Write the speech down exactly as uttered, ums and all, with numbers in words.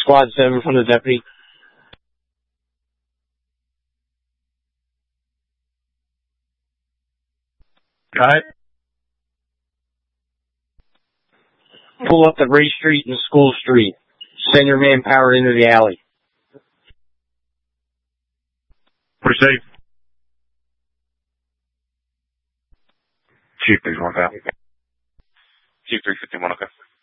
Squad seven from the deputy. Got it. Pull up to Ray Street and School Street. Send your manpower into the alley. Proceed. Chief three one, okay. Chief three fifty-one, okay.